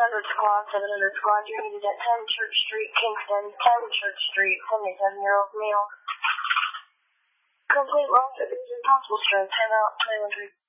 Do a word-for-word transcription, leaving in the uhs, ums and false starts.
hundred squad, seven hundred squad, you're needed at ten Church Street, Kingston, ten Church Street, seventy-seven-year-old male. Complete loss of vision, possible stroke, time out, twenty-one three.